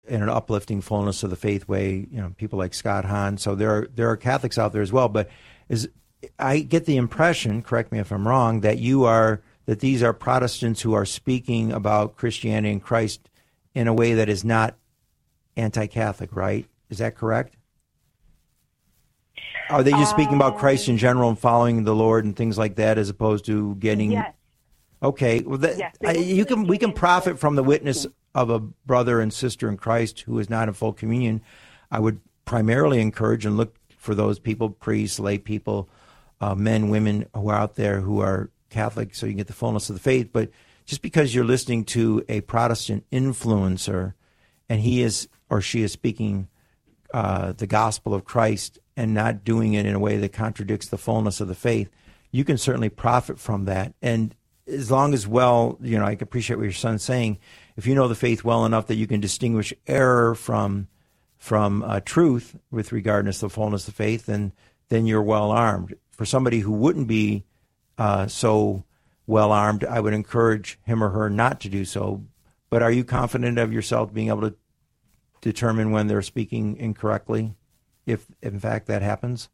in an uplifting fullness of the faith way, people like Scott Hahn. So there are Catholics out there as well. But I get the impression, correct me if I'm wrong, that these are Protestants who are speaking about Christianity and Christ in a way that is not anti-Catholic, right? Is that correct? Are they just speaking about Christ in general and following the Lord and things like that, as opposed to getting? Yes. Okay. Well, we can profit from the witness of a brother and sister in Christ who is not in full communion. I would primarily encourage and look for those people, priests, lay people, men, women who are out there who are Catholic, so you can get the fullness of the faith. But just because you're listening to a Protestant influencer and he is or she is speaking the gospel of Christ and not doing it in a way that contradicts the fullness of the faith, you can certainly profit from that. And as long as, I can appreciate what your son's saying. If you know the faith well enough that you can distinguish error from truth with regard to the fullness of faith, then you're well armed. For somebody who wouldn't be so well armed, I would encourage him or her not to do so. But are you confident of yourself being able to determine when they're speaking incorrectly, if in fact that happens?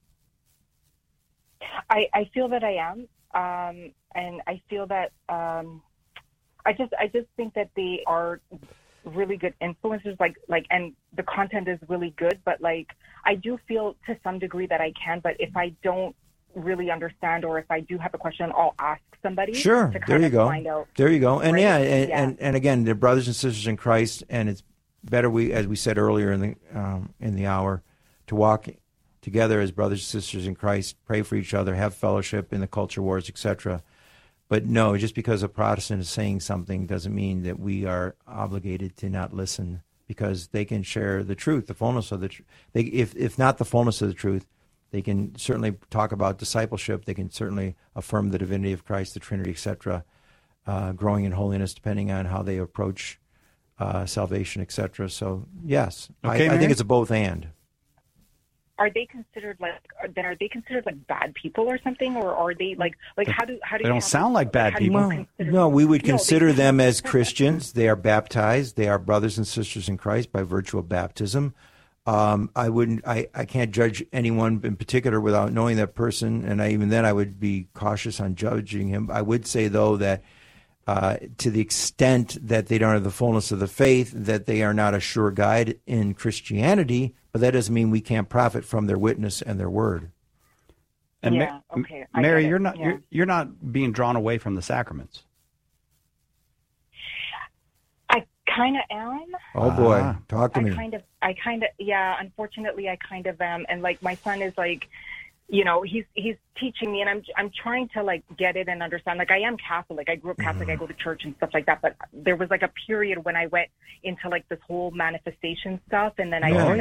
I feel that I am, and I feel that I just think that they are really good influencers, like, and the content is really good. But I do feel to some degree that I can. But if I don't really understand, or if I do have a question, I'll ask somebody. Sure, to there you go. Find out, there you go. And right? And again, they're brothers and sisters in Christ, and it's better as we said earlier in the hour, to walk together as brothers and sisters in Christ, pray for each other, have fellowship in the culture wars, etc. But no, just because a Protestant is saying something doesn't mean that we are obligated to not listen, because they can share the truth, the fullness of the truth. If not the fullness of the truth, they can certainly talk about discipleship. They can certainly affirm the divinity of Christ, the Trinity, etc., growing in holiness depending on how they approach salvation, etc. So, yes, okay, I think it's a both and. Are they considered bad people or something, or are they like how do they don't sound like bad people? No, we would consider them as Christians. They are baptized. They are brothers and sisters in Christ by virtue of baptism. I can't judge anyone in particular without knowing that person, and even then I would be cautious on judging him. I would say, though, that to the extent that they don't have the fullness of the faith, that they are not a sure guide in Christianity, but that doesn't mean we can't profit from their witness and their word. And okay. Mary, you're not being drawn away from the sacraments. I kind of am. Oh boy, talk to me. Unfortunately, I kind of am, and my son is he's teaching me, and I'm trying to get it and understand. I am Catholic. I grew up Catholic. I go to church and stuff like that. But there was a period when I went into this whole manifestation stuff, and then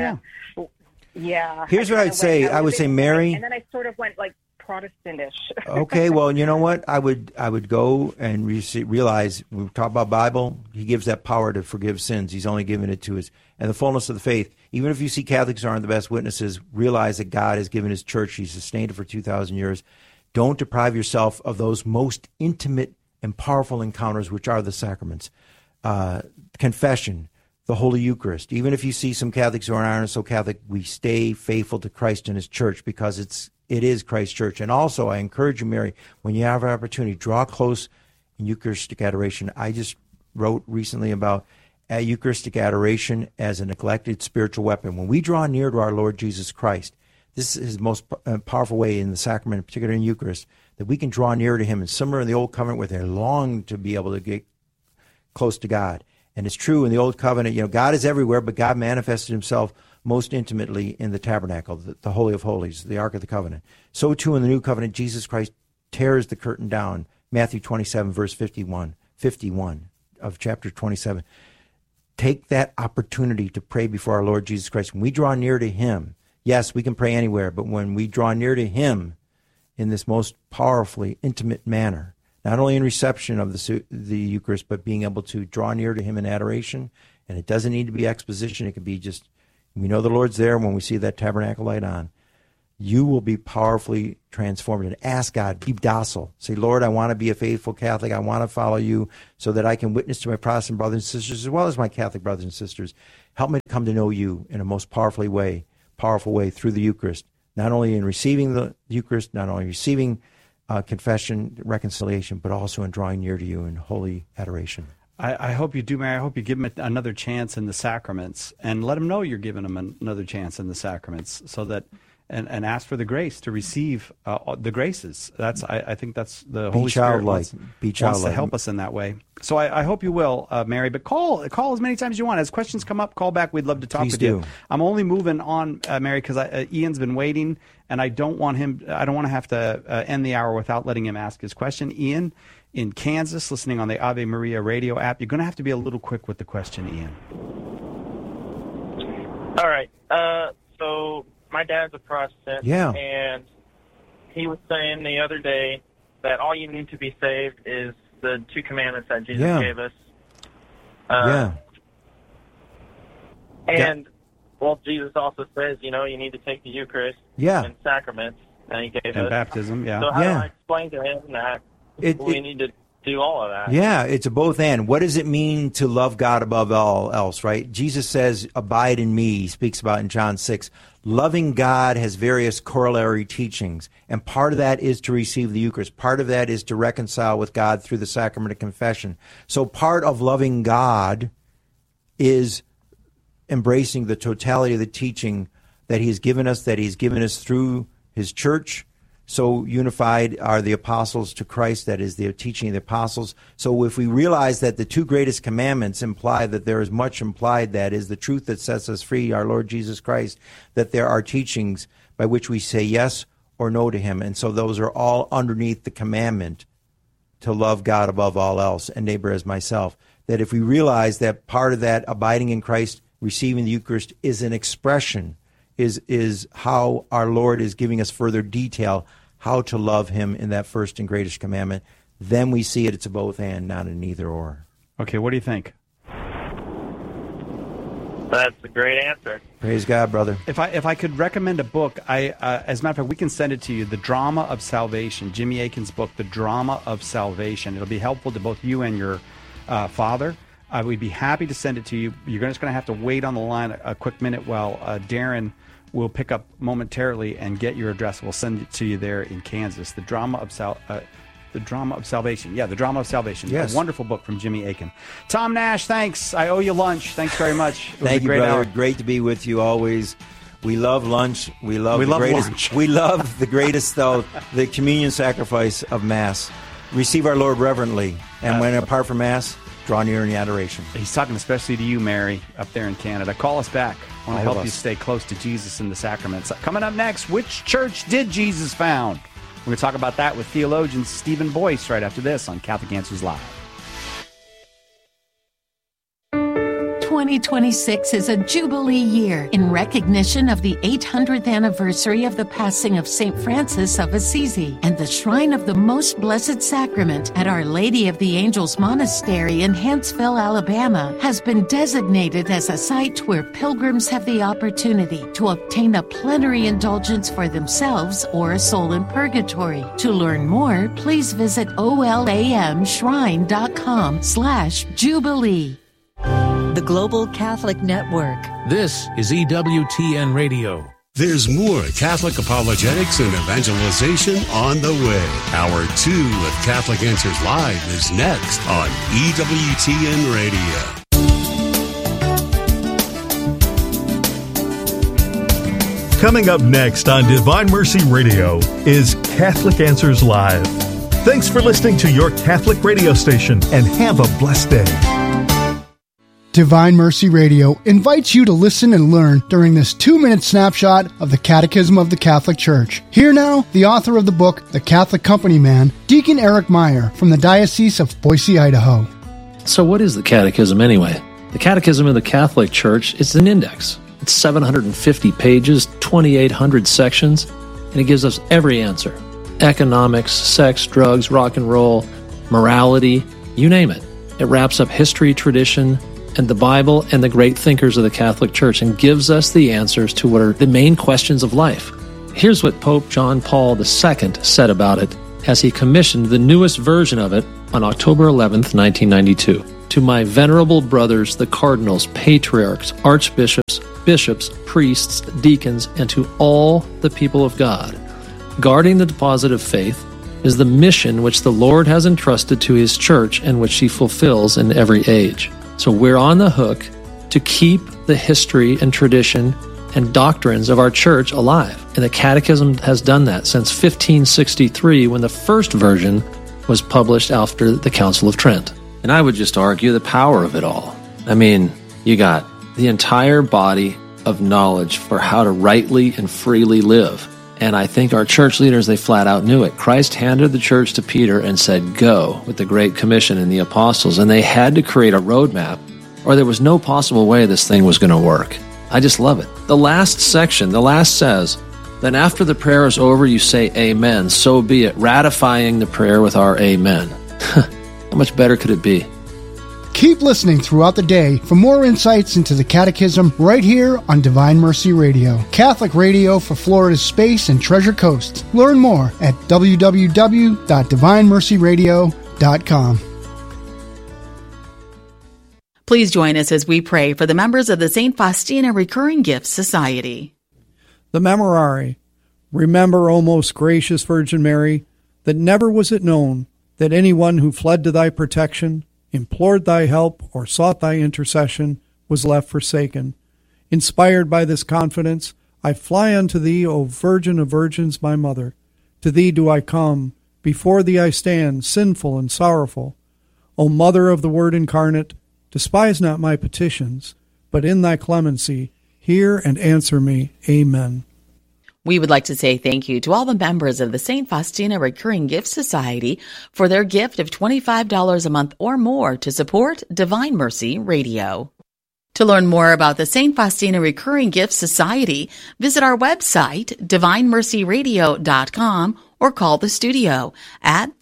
Here's what I'd say. I would say, Mary, and then I sort of went Protestantish. Okay, well, you know what? I would go and realize when we talk about Bible, he gives that power to forgive sins. He's only given it to us. And the fullness of the faith, even if you see Catholics aren't the best witnesses, realize that God has given his church. He sustained it for 2,000 years. Don't deprive yourself of those most intimate and powerful encounters, which are the sacraments. Confession, the Holy Eucharist. Even if you see some Catholics who aren't so Catholic, we stay faithful to Christ and his church, because it is Christ's church. And also, I encourage you, Mary, when you have an opportunity, draw close in Eucharistic adoration. I just wrote recently about Eucharistic adoration as a neglected spiritual weapon. When we draw near to our Lord Jesus Christ, this is the most powerful way in the sacrament, particularly in Eucharist, that we can draw near to him. And similar in the Old Covenant, where they long to be able to get close to God. And it's true in the Old Covenant, God is everywhere, but God manifested himself most intimately in the tabernacle, the Holy of Holies, the Ark of the Covenant. So too in the New Covenant, Jesus Christ tears the curtain down. Matthew 27, verse 51 of chapter 27. Take that opportunity to pray before our Lord Jesus Christ. When we draw near to him, yes, we can pray anywhere, but when we draw near to him in this most powerfully intimate manner, not only in reception of the Eucharist, but being able to draw near to him in adoration, and it doesn't need to be exposition. It can be just, we know the Lord's there when we see that tabernacle light on. you will be powerfully transformed. And ask God, be docile. Say, Lord, I want to be a faithful Catholic. I want to follow you so that I can witness to my Protestant brothers and sisters as well as my Catholic brothers and sisters. Help me to come to know you in a most powerful way through the Eucharist, not only in receiving the Eucharist, not only receiving confession, reconciliation, but also in drawing near to you in holy adoration. I hope you do, Mary. I hope you give him another chance in the sacraments, and let him know you're giving him another chance in the sacraments, so that and ask for the grace to receive the graces. I think that's the Holy Spirit wants to help us in that way. So I hope you will, Mary. But call as many times as you want. As questions come up, call back. We'd love to talk with you. I'm only moving on, Mary, because Ian's been waiting, and I don't want to have to end the hour without letting him ask his question. Ian in Kansas, listening on the Ave Maria radio app. You're going to have to be a little quick with the question, Ian. All right. So my dad's a Protestant, and he was saying the other day that all you need to be saved is the 2 commandments that Jesus gave us. And, well, Jesus also says, you need to take the Eucharist and sacraments that he gave us. And baptism, So how do I explain to him that we need to do all of that? Yeah, it's a both and. What does it mean to love God above all else, right? Jesus says, abide in me, he speaks about in John 6. Loving God has various corollary teachings, and part of that is to receive the Eucharist. Part of that is to reconcile with God through the sacrament of confession. So part of loving God is embracing the totality of the teaching that he's given us through his church. So unified are the apostles to Christ, that is the teaching of the apostles. So if we realize that the 2 greatest commandments imply that there is much implied, that is the truth that sets us free, our Lord Jesus Christ, that there are teachings by which we say yes or no to him. And so those are all underneath the commandment to love God above all else and neighbor as myself. That if we realize that part of that abiding in Christ, receiving the Eucharist, is an expression, is how our Lord is giving us further detail how to love him in that first and greatest commandment, then we see it's a both and, not an either or. Okay, what do you think? That's a great answer. Praise God, brother. If I could recommend a book, as a matter of fact, we can send it to you, The Drama of Salvation, Jimmy Akin's book, The Drama of Salvation. It'll be helpful to both you and your father. We'd be happy to send it to you. You're just going to have to wait on the line a quick minute while Darren will pick up momentarily and get your address. We'll send it to you there in Kansas. The Drama of Salvation. Yeah, The Drama of Salvation. Yes. A wonderful book from Jimmy Akin. Tom Nash, thanks. I owe you lunch. Thanks very much. It was Thank a great you, brother. hour. Great to be with you always. We love lunch. We love the greatest. Lunch. We love the greatest, though, the communion sacrifice of Mass. Receive our Lord reverently, and when apart from Mass, draw near in the adoration. He's talking especially to you, Mary, up there in Canada. Call us back. I want to help you stay close to Jesus in the sacraments. Coming up next, which church did Jesus found? We're going to talk about that with theologian Stephen Boyce right after this on Catholic Answers Live. 2026 is a Jubilee year in recognition of the 800th anniversary of the passing of St. Francis of Assisi, and the Shrine of the Most Blessed Sacrament at Our Lady of the Angels Monastery in Huntsville, Alabama, has been designated as a site where pilgrims have the opportunity to obtain a plenary indulgence for themselves or a soul in purgatory. To learn more, please visit olamshrine.com/Jubilee. The Global Catholic Network. This is EWTN Radio. There's more Catholic apologetics and evangelization on the way. Hour 2 of Catholic Answers Live is next on EWTN Radio. Coming up next on Divine Mercy Radio is Catholic Answers Live. Thanks for listening to your Catholic radio station, and have a blessed day. Divine Mercy Radio invites you to listen and learn during this 2-minute snapshot of the Catechism of the Catholic Church. Here now, the author of the book, The Catholic Company Man, Deacon Eric Meyer from the Diocese of Boise, Idaho. So what is the Catechism anyway? The Catechism of the Catholic Church is an index. It's 750 pages, 2,800 sections, and it gives us every answer. Economics, sex, drugs, rock and roll, morality, you name it. It wraps up history, tradition, and the Bible and the great thinkers of the Catholic Church and gives us the answers to what are the main questions of life. Here's what Pope John Paul II said about it as he commissioned the newest version of it on October 11th, 1992. To my venerable brothers, the cardinals, patriarchs, archbishops, bishops, priests, deacons, and to all the people of God, guarding the deposit of faith is the mission which the Lord has entrusted to His church and which He fulfills in every age. So we're on the hook to keep the history and tradition and doctrines of our church alive. And the Catechism has done that since 1563, when the first version was published after the Council of Trent. And I would just argue the power of it all. I mean, you got the entire body of knowledge for how to rightly and freely live. And I think our church leaders, they flat out knew it. Christ handed the church to Peter and said, go, with the Great Commission and the apostles. And they had to create a roadmap, or there was no possible way this thing was going to work. I just love it. The last section, the last says, then after the prayer is over, you say amen, so be it, ratifying the prayer with our amen. How much better could it be? Keep listening throughout the day for more insights into the Catechism right here on Divine Mercy Radio, Catholic radio for Florida's Space and Treasure Coast. Learn more at www.divinemercyradio.com. Please join us as we pray for the members of the St. Faustina Recurring Gifts Society. The Memorare. Remember, O most gracious Virgin Mary, that never was it known that anyone who fled to thy protection, implored thy help, or sought thy intercession was left forsaken. Inspired by this confidence, I fly unto thee, O Virgin of Virgins, my Mother. To thee do I come, before thee I stand, sinful and sorrowful. O Mother of the Word incarnate, despise not my petitions, but in thy clemency hear and answer me. Amen. We would like to say thank you to all the members of the St. Faustina Recurring Gift Society for their gift of $25 a month or more to support Divine Mercy Radio. To learn more about the St. Faustina Recurring Gift Society, visit our website, divinemercyradio.com, or call the studio at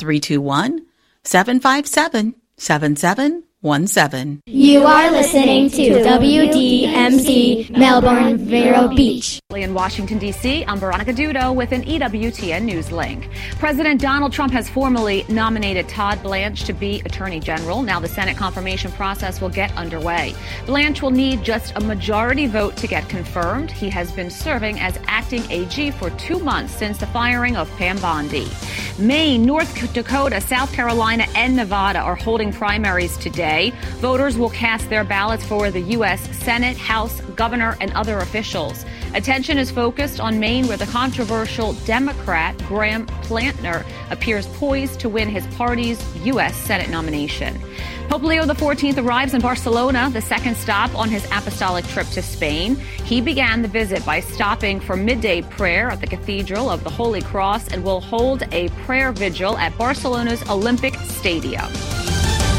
321-757-7717. You are listening to WDMZ Melbourne Vero Beach. In Washington, D.C., I'm Veronica Dudo with an EWTN News link. President Donald Trump has formally nominated Todd Blanche to be Attorney General. Now the Senate confirmation process will get underway. Blanche will need just a majority vote to get confirmed. He has been serving as acting AG for 2 months since the firing of Pam Bondi. Maine, North Dakota, South Carolina, and Nevada are holding primaries today. Voters will cast their ballots for the U.S. Senate, House, Governor, and other officials. Attention is focused on Maine, where the controversial Democrat Graham Plantner appears poised to win his party's U.S. Senate nomination. Pope Leo XIV arrives in Barcelona, the second stop on his apostolic trip to Spain. He began the visit by stopping for midday prayer at the Cathedral of the Holy Cross and will hold a prayer vigil at Barcelona's Olympic Stadium.